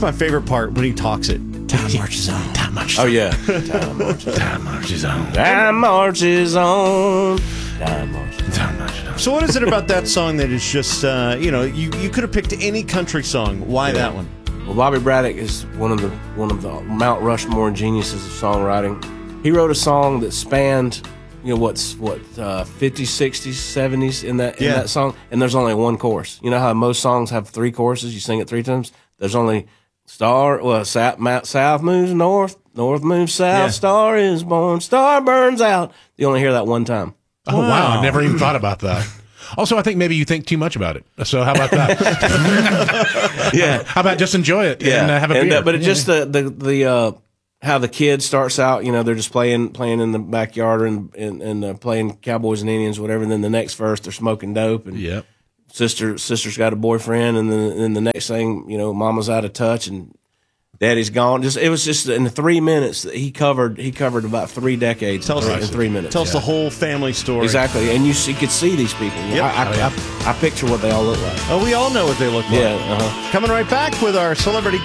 my favorite part when he talks it. Time marches on. Time marches Oh on. yeah. Time marches on. Time marches on. Time marches on. Time marches on. So what is it about that song that is just, you could have picked any country song. Why that one? Well, Bobby Braddock is one of the Mount Rushmore geniuses of songwriting. He wrote a song that spanned, 50s, 60s, 70s in that song, and there's only one chorus. You know how most songs have three choruses? You sing it three times. There's only south moves north, north moves south, star is born, star burns out. You only hear that one time. Oh, wow. I never even thought about that. Also, I think maybe you think too much about it. So how about that? Yeah. How about just enjoy it and have a beer? But it just the how the kid starts out, they're just playing in the backyard and playing Cowboys and Indians, whatever. And then the next verse, they're smoking dope, and sister's got a boyfriend, and then the next thing, mama's out of touch and daddy's gone. It was just in 3 minutes that he covered about 3 decades in 3 minutes. Tells the whole family story. Exactly, and you could see these people. Yep. I picture what they all look like. Oh, we all know what they look like. Yeah. Coming right back with our celebrity